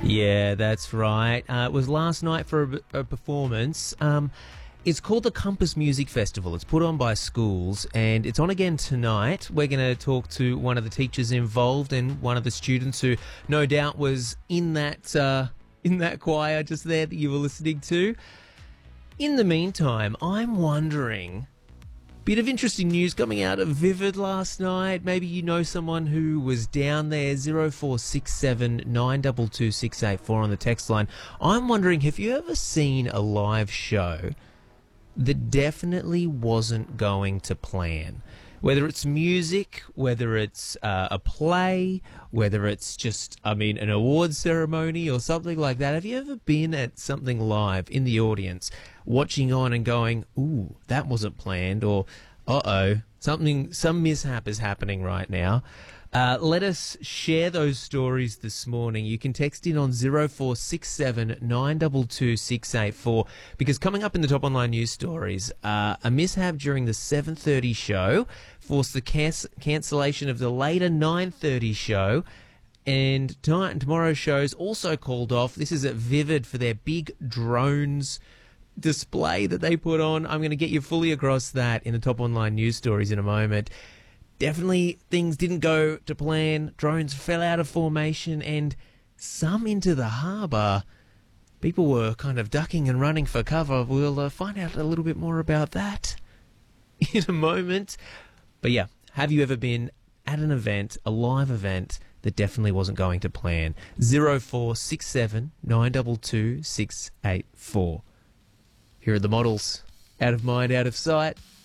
Yeah, that's right. It was last night for a performance. It's called the Compass Music Festival. It's put on by schools, and it's on again tonight. We're going to talk to one of the teachers involved and one of the students who no doubt was in that choir just there that you were listening to. In the meantime, I'm wondering, bit of interesting news coming out of Vivid last night. Maybe you know someone who was down there. 0467 922 684 on the text line. I'm wondering, have you ever seen a live show that definitely wasn't going to plan? Whether it's music, whether it's a play, whether it's just, an awards ceremony or something like that. Have you ever been at something live in the audience, watching on and going, ooh, that wasn't planned, or some mishap is happening right now? Let us share those stories this morning. You can text in on 0467 922 684, because coming up in the top online news stories, a mishap during the 7:30 show forced the cancellation of the later 9:30 show, and tonight and tomorrow's shows also called off. This is at Vivid for their big drones display that they put on. I'm going to get you fully across that in the top online news stories in a moment. Definitely things didn't go to plan. Drones fell out of formation and some into the harbour. People were kind of ducking and running for cover. We'll find out a little bit more about that in a moment. But yeah, have you ever been at an event, a live event, that definitely wasn't going to plan? 0467 922 684. Here are the Models. Out of Mind, Out of Sight.